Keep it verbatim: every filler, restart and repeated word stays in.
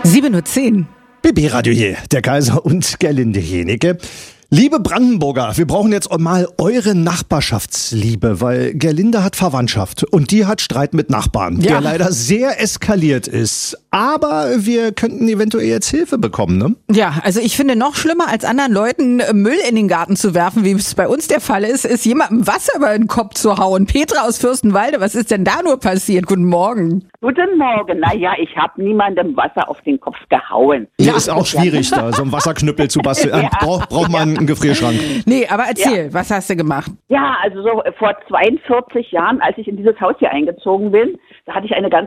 sieben Uhr zehn. B B-Radio hier, der Kaiser und Gerlinde Jenecke. Liebe Brandenburger, wir brauchen jetzt mal eure Nachbarschaftsliebe, weil Gerlinde hat Verwandtschaft und die hat Streit mit Nachbarn, Ja. der leider sehr eskaliert ist. Aber wir könnten eventuell jetzt Hilfe bekommen, ne? Ja, also ich finde, noch schlimmer als anderen Leuten Müll in den Garten zu werfen, wie es bei uns der Fall ist, ist jemandem Wasser über den Kopf zu hauen. Petra aus Fürstenwalde, was ist denn da nur passiert? Guten Morgen. Guten Morgen. Naja, ich habe niemandem Wasser auf den Kopf gehauen. Ja, ist auch schwierig, da so einen Wasserknüppel zu basteln. Ja. Braucht braucht man einen Gefrierschrank. Nee, aber erzähl, was hast du gemacht? Ja, also so vor zweiundvierzig Jahren, als ich in dieses Haus hier eingezogen bin, da hatte ich eine ganz